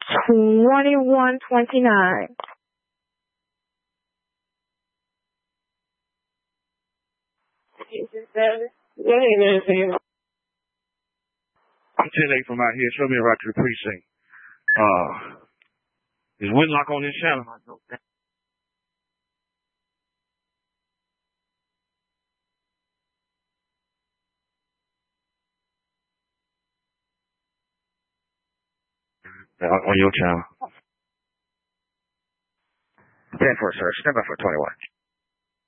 2129. I'm 10-8 from out here. Show me right to the precinct. Is Winlock on this channel? On your channel. 10-4, sir. Stand by for 21.